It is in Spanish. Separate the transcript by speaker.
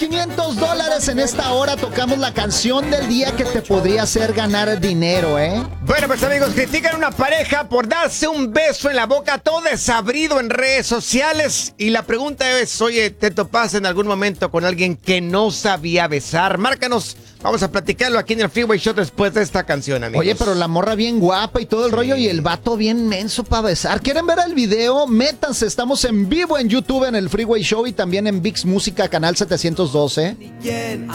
Speaker 1: $500 en esta hora. Tocamos la canción del día que te podría hacer ganar dinero, ¿eh?
Speaker 2: Bueno, pues amigos, critican a una pareja por darse un beso en la boca todo desabrido en redes sociales. Y la pregunta es, oye, ¿te topaste en algún momento con alguien que no sabía besar? Márcanos, vamos a platicarlo aquí en el Freeway Show después de esta canción, amigos.
Speaker 1: Oye, pero la morra bien guapa y todo el rollo y el vato bien menso para besar. ¿Quieren ver el video? Métanse, estamos en vivo en YouTube en el Freeway Show y también en VIX Música, canal 712.